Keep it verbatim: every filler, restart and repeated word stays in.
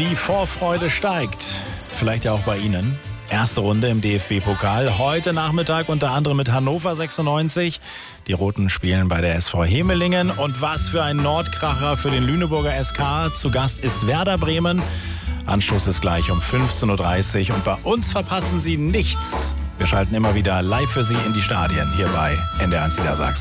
Die Vorfreude steigt. Vielleicht ja auch bei Ihnen. Erste Runde im D F B-Pokal. Heute Nachmittag unter anderem mit Hannover sechsundneunzig. Die Roten spielen bei der S V Hemelingen. Und was für ein Nordkracher für den Lüneburger S K. Zu Gast ist Werder Bremen. Anschluss ist gleich um fünfzehn Uhr dreißig. Und bei uns verpassen Sie nichts. Wir schalten immer wieder live für Sie in die Stadien hier bei N D R eins Niedersachsen.